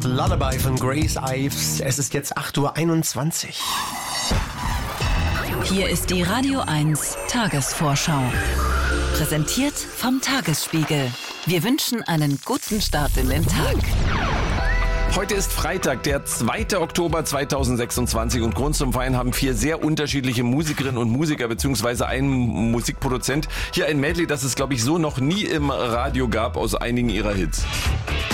Lullaby von Grace Ives. Es ist jetzt 8:21 Uhr. Hier ist die Radio 1 Tagesvorschau. Präsentiert vom Tagesspiegel. Wir wünschen einen guten Start in den Tag. Heute ist Freitag, der 2. Oktober 2026 und Grund zum Feiern haben 4 sehr unterschiedliche Musikerinnen und Musiker bzw. ein Musikproduzent. Hier ein Medley, das es glaube ich so noch nie im Radio gab aus einigen ihrer Hits.